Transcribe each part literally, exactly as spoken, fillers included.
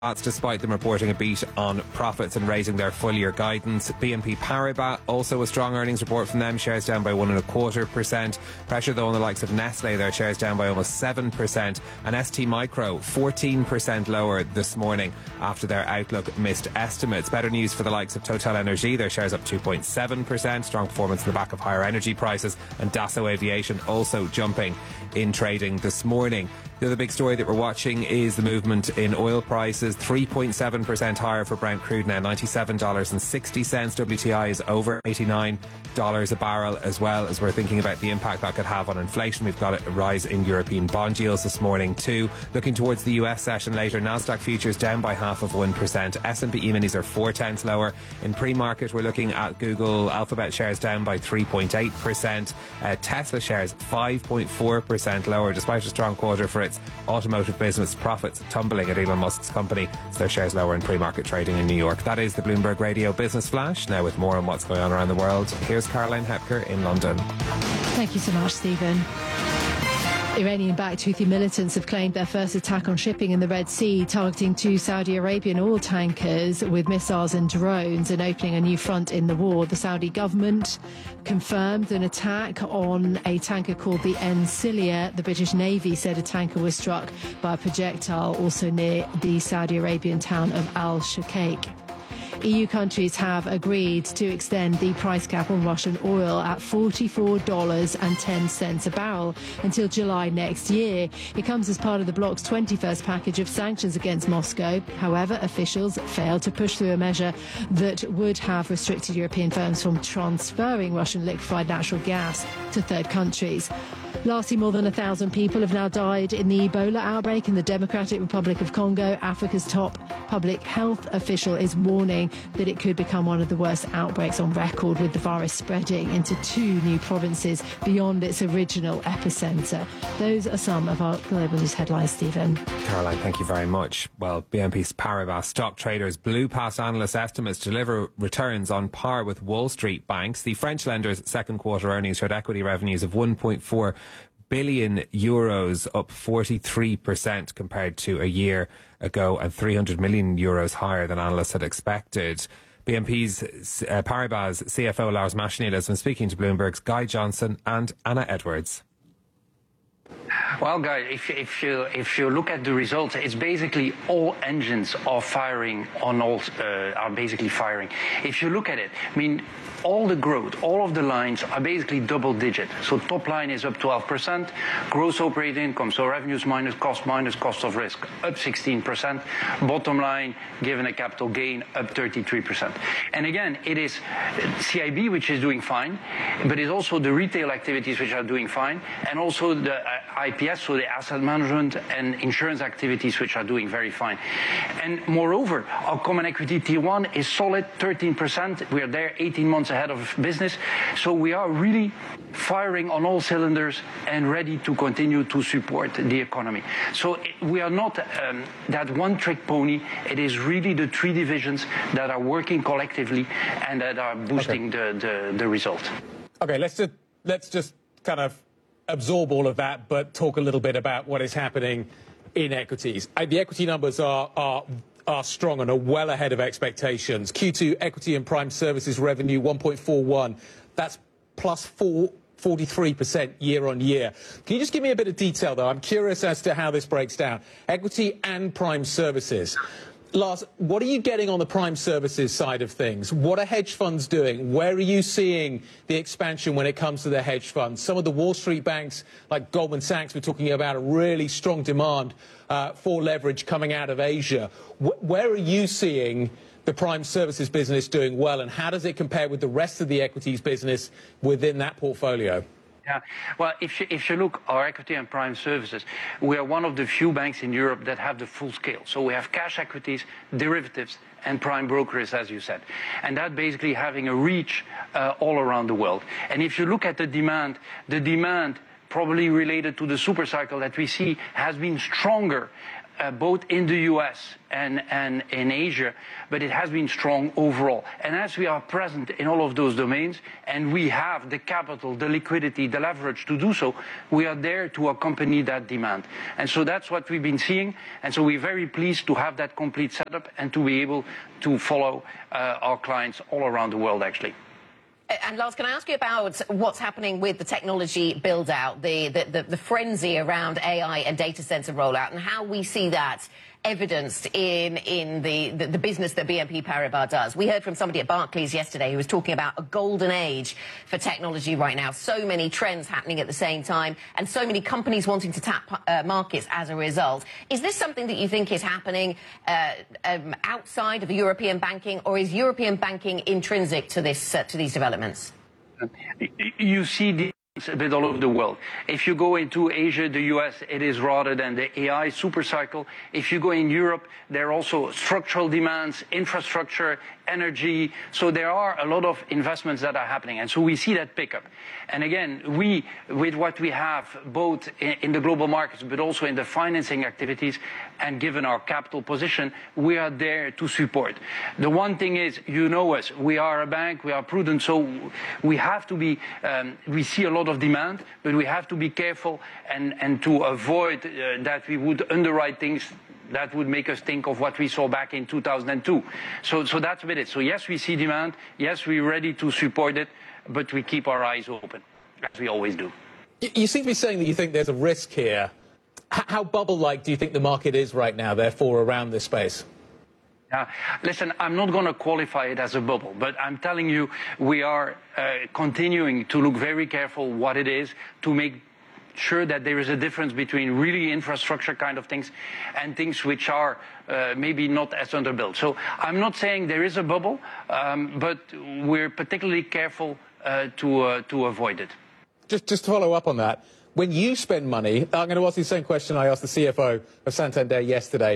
That's despite them reporting a beat on profits and raising their full-year guidance. B N P Paribas, also a strong earnings report from them, shares down by one and a quarter percent. Pressure though on the likes of Nestle, their shares down by almost seven percent. And S T Micro, fourteen percent lower this morning after their outlook missed estimates. Better news for the likes of Total Energy, their shares up two point seven percent. Strong performance in the back of higher energy prices. And Dassault Aviation also jumping in trading this morning. The other big story that we're watching is the movement in oil prices, three point seven percent higher for Brent crude now, ninety-seven dollars and sixty cents. W T I is over eighty-nine dollars a barrel, as well as we're thinking about the impact that could have on inflation. We've got a rise in European bond yields this morning too. Looking towards the U S session later, Nasdaq futures down by half of one percent. S and P E-minis are four tenths lower. In pre-market, we're looking at Google Alphabet shares down by three point eight percent. Uh, Tesla shares five point four percent lower, despite a strong quarter for its automotive business. Profits tumbling at Elon Musk's company, so their shares lower in pre-market trading in New York. That is the Bloomberg Radio Business Flash. Now with more on what's going on around the world, here's Caroline Hepker in London. Thank you so much, Stephen. Iranian-backed Houthi militants have claimed their first attack on shipping in the Red Sea, targeting two Saudi Arabian oil tankers with missiles and drones and opening a new front in the war. The Saudi government confirmed an attack on a tanker called the Encilia. The British Navy said a tanker was struck by a projectile also near the Saudi Arabian town of Al-Shukaik. E U countries have agreed to extend the price cap on Russian oil at forty-four dollars and ten cents a barrel until July next year. It comes as part of the bloc's twenty-first package of sanctions against Moscow. However, officials failed to push through a measure that would have restricted European firms from transferring Russian liquefied natural gas to third countries. Lastly, more than a thousand people have now died in the Ebola outbreak in the Democratic Republic of Congo. Africa's top public health official is warning that it could become one of the worst outbreaks on record, with the virus spreading into two new provinces beyond its original epicenter. Those are some of our global news headlines, Stephen. Caroline, thank you very much. Well, B N P Paribas stock traders blew past analyst estimates to deliver returns on par with Wall Street banks. The French lender's second quarter earnings showed equity revenues of one point four billion euros, up forty-three percent compared to a year ago, and three hundred million euros higher than analysts had expected. B N P's uh, Paribas C F O Lars Machenil has been speaking to Bloomberg's Guy Johnson and Anna Edwards. Well, Guy, if, if you if you look at the results, it's basically all engines are firing on all uh, are basically firing. If you look at it, I mean, all the growth, all of the lines are basically double digit. So top line is up twelve percent, gross operating income, so revenues minus cost minus cost of risk, up sixteen percent. Bottom line, given a capital gain, up thirty-three percent. And again, it is C I B which is doing fine, but it's also the retail activities which are doing fine, and also the uh, I P S, so the asset management and insurance activities which are doing very fine. And moreover, our common equity Tier one is solid, thirteen percent. We are there eighteen months ahead of business. So we are really firing on all cylinders and ready to continue to support the economy. So we are not um, that one-trick pony. It is really the three divisions that are working collectively and that are boosting okay. the, the, the result. Okay, let's just, let's just kind of absorb all of that, but talk a little bit about what is happening in equities. The equity numbers are, are are strong and are well ahead of expectations. Q two equity and prime services revenue one point four one. That's plus four, forty-three percent year on year. Can you just give me a bit of detail, though? I'm curious as to how this breaks down. Equity and prime services. Lars, what are you getting on the prime services side of things? What are hedge funds doing? Where are you seeing the expansion when it comes to the hedge funds? Some of the Wall Street banks, like Goldman Sachs, were talking about a really strong demand uh, for leverage coming out of Asia. W- where are you seeing the prime services business doing well, and how does it compare with the rest of the equities business within that portfolio? Yeah, well, if you, if you look our equity and prime services, we are one of the few banks in Europe that have the full scale. So we have cash equities, derivatives, and prime brokers, as you said. And that basically having a reach uh, all around the world. And if you look at the demand, the demand probably related to the super cycle that we see has been stronger uh, both in the U S and, and in Asia, but it has been strong overall. And as we are present in all of those domains, and we have the capital, the liquidity, the leverage to do so, we are there to accompany that demand. And so that's what we've been seeing. And so we're very pleased to have that complete setup and to be able to follow uh, our clients all around the world, actually. And Lars, can I ask you about what's happening with the technology build-out, the, the, the, the frenzy around A I and data center rollout, and how we see that evidenced in, in the, the, the business that B N P Paribas does? We heard from somebody at Barclays yesterday who was talking about a golden age for technology right now. So many trends happening at the same time and so many companies wanting to tap uh, markets as a result. Is this something that you think is happening uh, um, outside of European banking, or is European banking intrinsic to, this, uh, to these developments? You see the a bit all over the world. If you go into Asia, the U S, it is rather than the A I super cycle. If you go in Europe, there are also structural demands, infrastructure, energy. So there are a lot of investments that are happening. And so we see that pickup. And again, we, with what we have, both in, in the global markets, but also in the financing activities, and given our capital position, we are there to support. The one thing is, you know us, we are a bank, we are prudent, so we have to be, um, we see a lot of demand, but we have to be careful and, and to avoid uh, that we would underwrite things that would make us think of what we saw back in two thousand two. So, so that's a bit it. So yes, we see demand. Yes, we're ready to support it, but we keep our eyes open, as we always do. You seem to be saying that you think there's a risk here. H- how bubble-like do you think the market is right now, therefore, around this space? Uh, listen, I'm not going to qualify it as a bubble, but I'm telling you, we are uh, continuing to look very careful what it is to make sure that there is a difference between really infrastructure kind of things and things which are uh, maybe not as underbuilt. So I'm not saying there is a bubble, um, but we're particularly careful uh, to, uh, to avoid it. Just, just to follow up on that, when you spend money, I'm going to ask you the same question I asked the C F O of Santander yesterday.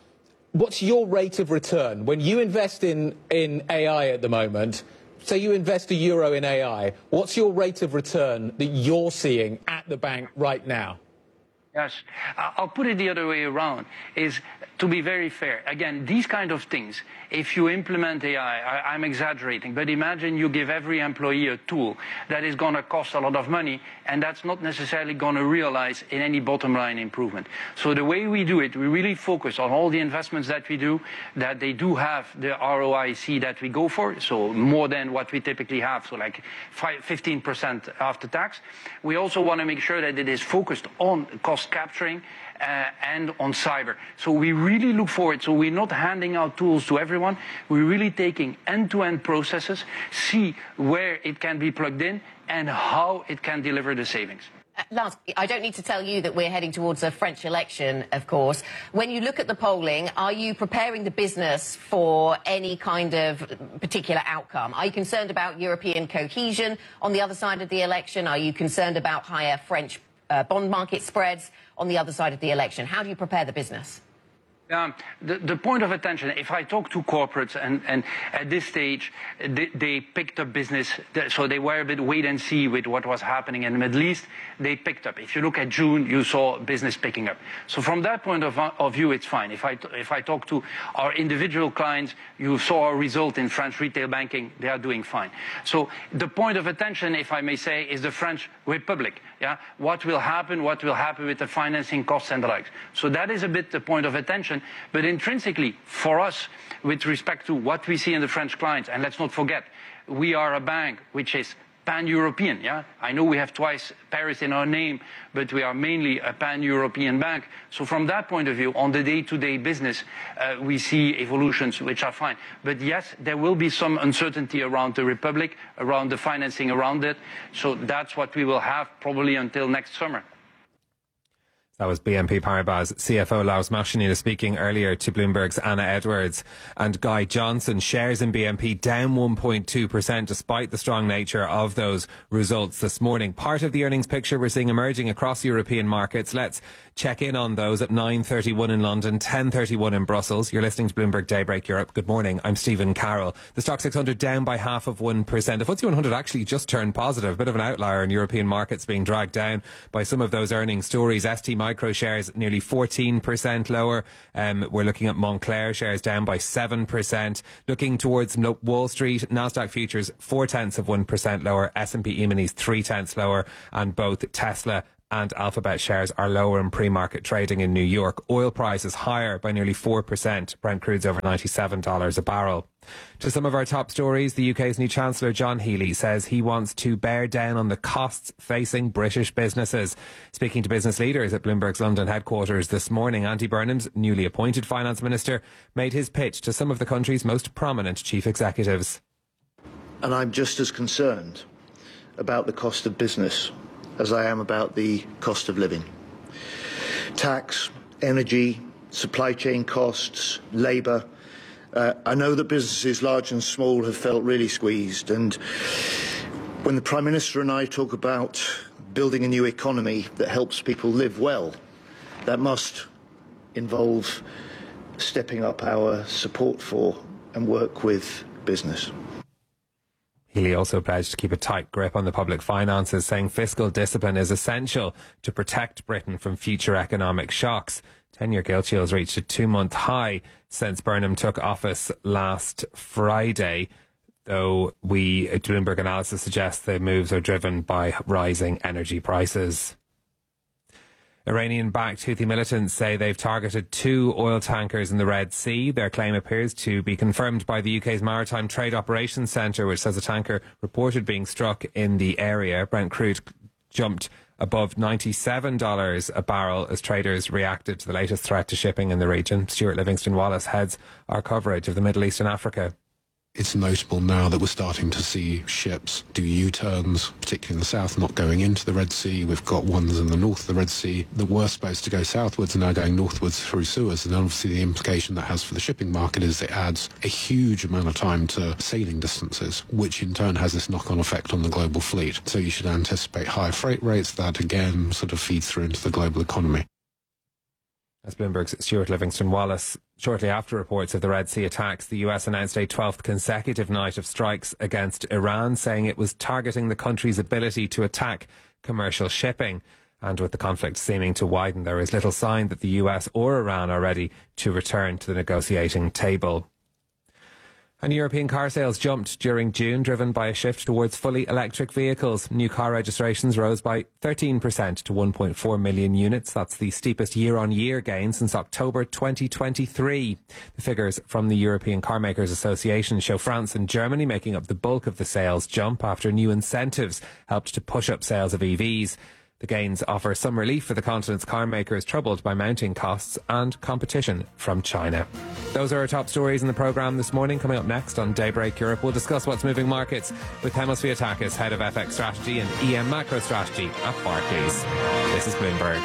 What's your rate of return? When you invest in, in A I at the moment, say you invest a euro in A I, what's your rate of return that you're seeing at the bank right now? Yes, I'll put it the other way around, is to be very fair. Again, these kind of things, if you implement A I, I I'm exaggerating, but imagine you give every employee a tool that is going to cost a lot of money, and that's not necessarily going to realize in any bottom line improvement. So the way we do it, we really focus on all the investments that we do, that they do have the R O I C that we go for, so more than what we typically have, so like fifteen percent after tax. We also want to make sure that it is focused on cost capturing uh, and on cyber. So we really look forward. So we're not handing out tools to everyone. We're really taking end-to-end processes, see where it can be plugged in and how it can deliver the savings. Uh, Lars, I don't need to tell you that we're heading towards a French election, of course. When you look at the polling, are you preparing the business for any kind of particular outcome? Are you concerned about European cohesion on the other side of the election? Are you concerned about higher French uh, bond market spreads on the other side of the election? How do you prepare the business? Um, the, the point of attention, if I talk to corporates and, and at this stage they, they picked up business, so they were a bit wait and see with what was happening in the Middle East, they picked up. If you look at June, you saw business picking up. So from that point of, of view, it's fine. If I, if I talk to our individual clients, you saw a result in French retail banking, they are doing fine. So the point of attention, if I may say, is the French Republic. Yeah? What will happen, what will happen with the financing costs and the likes. So that is a bit the point of attention. But intrinsically, for us, with respect to what we see in the French clients, and let's not forget, we are a bank which is pan-European. Yeah? I know we have twice Paris in our name, but we are mainly a pan-European bank. So from that point of view, on the day-to-day business, uh, we see evolutions which are fine. But yes, there will be some uncertainty around the Republic, around the financing around it. So that's what we will have probably until next summer. That was B N P Paribas C F O Lars Machenil speaking earlier to Bloomberg's Anna Edwards. And Guy Johnson, shares in B N P down one point two percent despite the strong nature of those results this morning. Part of the earnings picture we're seeing emerging across European markets. Let's check in on those at nine thirty-one in London, ten thirty-one in Brussels. You're listening to Bloomberg Daybreak Europe. Good morning. I'm Stephen Carroll. The Stock six hundred down by half of one percent. The F T S E one hundred actually just turned positive. A bit of an outlier in European markets being dragged down by some of those earnings stories. S T Micro shares nearly fourteen percent lower. Um, we're looking at Moncler shares down by seven percent. Looking towards Wall Street, Nasdaq futures four tenths of one percent lower. S and P E-minis three tenths lower. And both Tesla and Alphabet shares are lower in pre-market trading in New York. Oil prices higher by nearly four percent. Brent crude's over ninety-seven dollars a barrel. To some of our top stories, the U K's new Chancellor John Healey says he wants to bear down on the costs facing British businesses. Speaking to business leaders at Bloomberg's London headquarters this morning, Andy Burnham's newly appointed finance minister made his pitch to some of the country's most prominent chief executives. And I'm just as concerned about the cost of business as I am about the cost of living. Tax, energy, supply chain costs, labour. Uh, I know that businesses large and small have felt really squeezed, and when the Prime Minister and I talk about building a new economy that helps people live well, that must involve stepping up our support for and work with business. Healey also pledged to keep a tight grip on the public finances, saying fiscal discipline is essential to protect Britain from future economic shocks. ten-year gilt yields reached a two-month high since Burnham took office last Friday, though we, Bloomberg analysis suggests the moves are driven by rising energy prices. Iranian-backed Houthi militants say they've targeted two oil tankers in the Red Sea. Their claim appears to be confirmed by the U K's Maritime Trade Operations Centre, which says a tanker reported being struck in the area. Brent crude jumped above ninety-seven dollars a barrel as traders reacted to the latest threat to shipping in the region. Stuart Livingston-Wallace heads our coverage of the Middle East and Africa. It's notable now that we're starting to see ships do U-turns, particularly in the south, not going into the Red Sea. We've got ones in the north of the Red Sea that were supposed to go southwards and now going northwards through Suez. And obviously the implication that has for the shipping market is it adds a huge amount of time to sailing distances, which in turn has this knock-on effect on the global fleet. So you should anticipate higher freight rates. That again sort of feeds through into the global economy. As Bloomberg's Stuart Livingston-Wallace. Shortly after reports of the Red Sea attacks, the U S announced a twelfth consecutive night of strikes against Iran, saying it was targeting the country's ability to attack commercial shipping. And with the conflict seeming to widen, there is little sign that the U S or Iran are ready to return to the negotiating table. And European car sales jumped during June, driven by a shift towards fully electric vehicles. New car registrations rose by thirteen percent to one point four million units. That's the steepest year-on-year gain since October twenty twenty-three. The figures from the European Car Makers Association show France and Germany making up the bulk of the sales jump after new incentives helped to push up sales of E Vs. The gains offer some relief for the continent's car makers troubled by mounting costs and competition from China. Those are our top stories in the programme this morning. Coming up next on Daybreak Europe, we'll discuss what's moving markets with Themos Viatakis, Head of F X Strategy and E M Macro Strategy at Barclays. This is Bloomberg.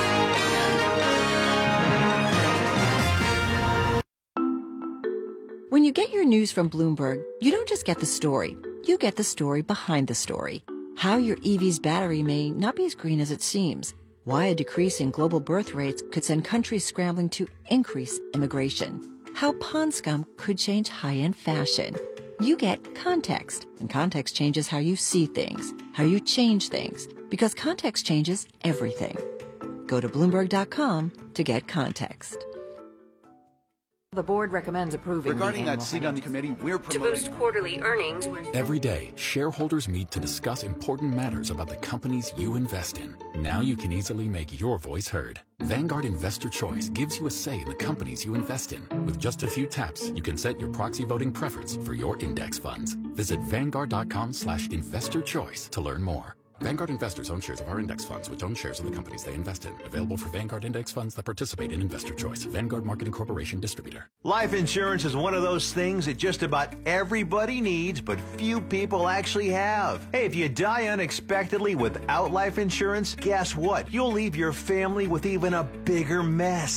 When you get your news from Bloomberg, you don't just get the story. You get the story behind the story. How your E V's battery may not be as green as it seems. Why a decrease in global birth rates could send countries scrambling to increase immigration. How pond scum could change high-end fashion. You get context, and context changes how you see things, how you change things, because context changes everything. Go to Bloomberg dot com to get context. The board recommends approving regarding that seat on the committee. We're promoting to boost quarterly earnings. Every day, shareholders meet to discuss important matters about the companies you invest in. Now you can easily make your voice heard. Vanguard Investor Choice gives you a say in the companies you invest in. With just a few taps, you can set your proxy voting preference for your index funds. Visit Vanguard dot com slash investor choice to learn more. Vanguard investors own shares of our index funds, which own shares of the companies they invest in. Available for Vanguard index funds that participate in Investor Choice. Vanguard Marketing Corporation distributor. Life insurance is one of those things that just about everybody needs, but few people actually have. Hey, if you die unexpectedly without life insurance, guess what? You'll leave your family with even a bigger mess.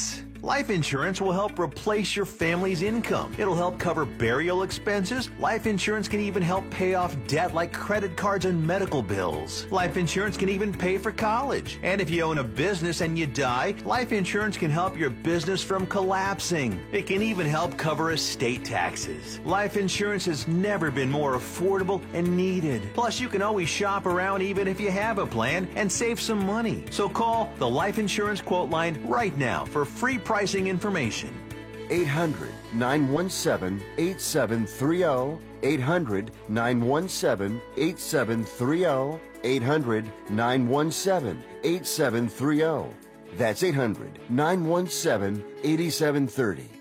Life insurance will help replace your family's income. It'll help cover burial expenses. Life insurance can even help pay off debt like credit cards and medical bills. Life insurance can even pay for college. And if you own a business and you die, life insurance can help your business from collapsing. It can even help cover estate taxes. Life insurance has never been more affordable and needed. Plus, you can always shop around even if you have a plan and save some money. So call the Life Insurance Quote Line right now for free pricing information. eight hundred, nine one seven, eight seven three zero. eight hundred, nine one seven, eight seven three zero. eight hundred, nine one seven, eight seven three zero. That's eight hundred, nine one seven, eight seven three zero.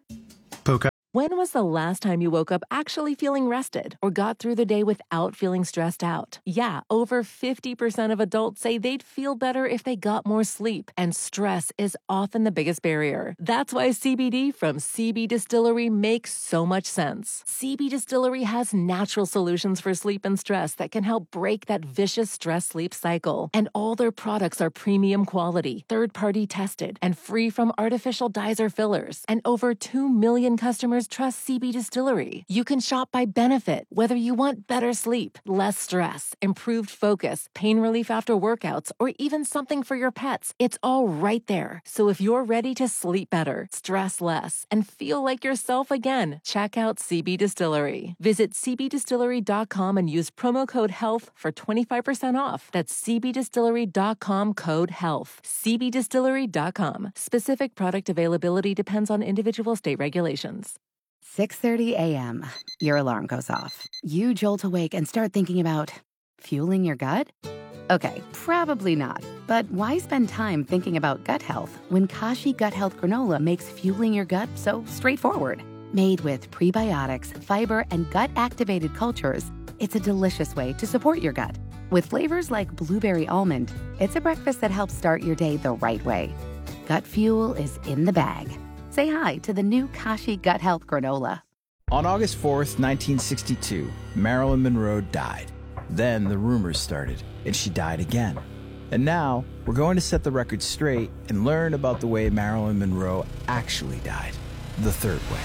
When was the last time you woke up actually feeling rested or got through the day without feeling stressed out? Yeah, over fifty percent of adults say they'd feel better if they got more sleep, and stress is often the biggest barrier. That's why C B D from C B Distillery makes so much sense. C B Distillery has natural solutions for sleep and stress that can help break that vicious stress-sleep cycle. And all their products are premium quality, third-party tested, and free from artificial dyes or fillers. And over two million customers trust C B Distillery. You can shop by benefit, whether you want better sleep, less stress, improved focus, pain relief after workouts, or even something for your pets. It's all right there. So if you're ready to sleep better, stress less, and feel like yourself again, check out C B Distillery. Visit c b distillery dot com and use promo code HEALTH for twenty-five percent off. That's c b distillery dot com code HEALTH. c b distillery dot com. Specific product availability depends on individual state regulations. six thirty a.m. Your alarm goes off. You jolt awake and start thinking about fueling your gut? Okay, probably not. But why spend time thinking about gut health when Kashi Gut Health Granola makes fueling your gut so straightforward? Made with prebiotics, fiber, and gut-activated cultures, it's a delicious way to support your gut. With flavors like blueberry almond, it's a breakfast that helps start your day the right way. Gut fuel is in the bag. Say hi to the new Kashi Gut Health Granola. On August fourth, nineteen sixty-two, Marilyn Monroe died. Then the rumors started, and she died again. And now, we're going to set the record straight and learn about the way Marilyn Monroe actually died, the third way.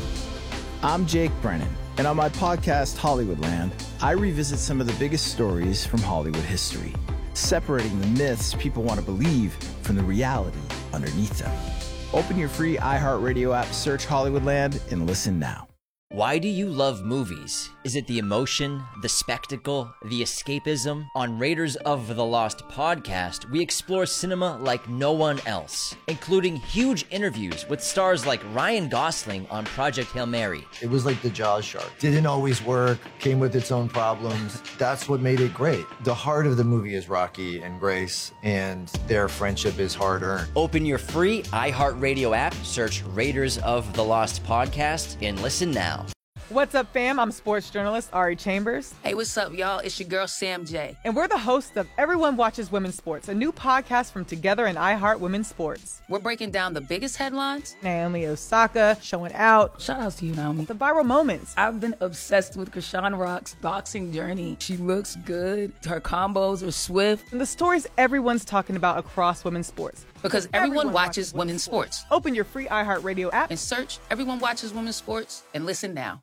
I'm Jake Brennan, and on my podcast, Hollywoodland, I revisit some of the biggest stories from Hollywood history, separating the myths people want to believe from the reality underneath them. Open your free iHeartRadio app, search Hollywoodland, and listen now. Why do you love movies? Is it the emotion, the spectacle, the escapism? On Raiders of the Lost podcast, we explore cinema like no one else, including huge interviews with stars like Ryan Gosling on Project Hail Mary. It was like the Jaws shark. Didn't always work, came with its own problems. That's what made it great. The heart of the movie is Rocky and Grace, and their friendship is hard-earned. Open your free iHeartRadio app, search Raiders of the Lost podcast, and listen now. What's up, fam? I'm sports journalist Ari Chambers. Hey, what's up, y'all? It's your girl, Sam J. And we're the hosts of Everyone Watches Women's Sports, a new podcast from Together and iHeart Women's Sports. We're breaking down the biggest headlines. Naomi Osaka showing out. Shout out to you, Naomi. The viral moments. I've been obsessed with Krishan Rock's boxing journey. She looks good. Her combos are swift. And the stories everyone's talking about across women's sports. Because everyone, everyone watches, watches women's sports. sports. Open your free iHeartRadio app and search Everyone Watches Women's Sports and listen now.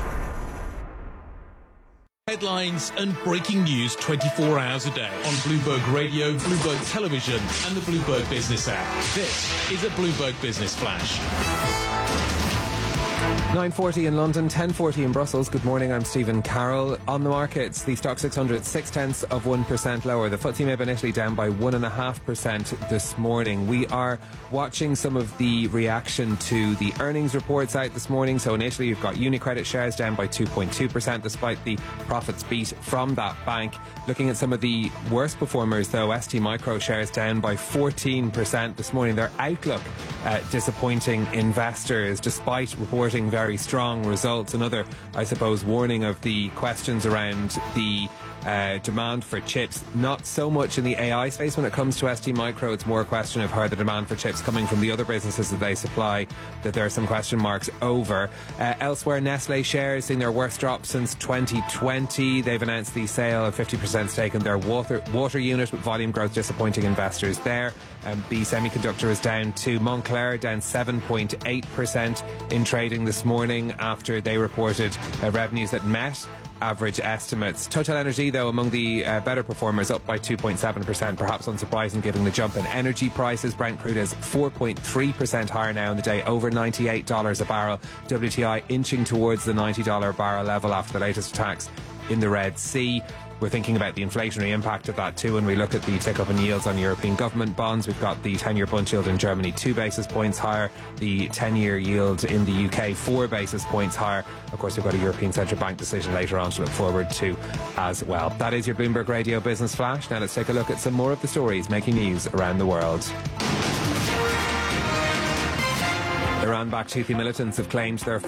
Headlines and breaking news twenty-four hours a day on Bloomberg Radio, Bloomberg Television, and the Bloomberg Business app. This is a Bloomberg Business Flash. nine forty in London, ten forty in Brussels. Good morning, I'm Stephen Carroll. On the markets, the Stock six hundred, six tenths of one percent lower. The F T S E M I B in Italy down by one point five percent this morning. We are watching some of the reaction to the earnings reports out this morning. So in Italy, you've got UniCredit shares down by two point two percent despite the profits beat from that bank. Looking at some of the worst performers, though, S T Micro shares down by fourteen percent this morning. Their outlook uh, disappointing investors despite reporting very strong results. Another, I suppose, warning of the questions around the uh, demand for chips, not so much in the A I space when it comes to S T Micro. It's more a question of how the demand for chips coming from the other businesses that they supply, that there are some question marks over. Uh, elsewhere, Nestle shares seeing their worst drop since twenty twenty. They've announced the sale of fifty percent stake in their water, water unit, with volume growth disappointing investors there. Um, B Semiconductor is down to Moncler, down seven point eight percent in trading this morning after they reported uh, revenues that met average estimates. Total Energy, though, among the uh, better performers, up by two point seven percent, perhaps unsurprising given the jump in energy prices. Brent crude is four point three percent higher now in the day, over ninety-eight dollars a barrel. W T I inching towards the ninety dollars a barrel level after the latest attacks in the Red Sea. We're thinking about the inflationary impact of that too when we look at the tick-up in yields on European government bonds. We've got the ten-year bund yield in Germany two basis points higher, the ten-year yield in the U K four basis points higher. Of course, we've got a European Central Bank decision later on to look forward to as well. That is your Bloomberg Radio Business Flash. Now let's take a look at some more of the stories making news around the world. Iran-backed Houthi militants have claimed their